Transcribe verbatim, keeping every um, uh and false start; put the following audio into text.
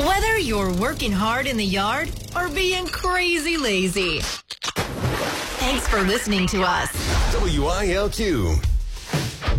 Whether you're working hard in the yard or being crazy lazy. Thanks for listening to us. W I L Q.